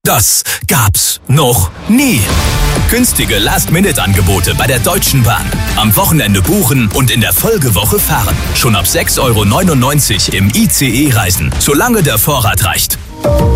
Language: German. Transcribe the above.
Das gab's noch nie. Günstige Last-Minute-Angebote bei der Deutschen Bahn. Am Wochenende buchen und in der Folgewoche fahren. Schon ab 6,99 € im ICE reisen, solange der Vorrat reicht.